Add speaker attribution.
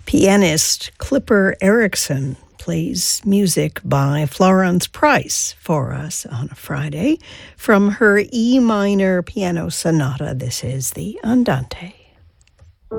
Speaker 1: Pianist Clipper Erickson plays music by Florence Price for us on a Friday from her E minor piano sonata. This is the Andante.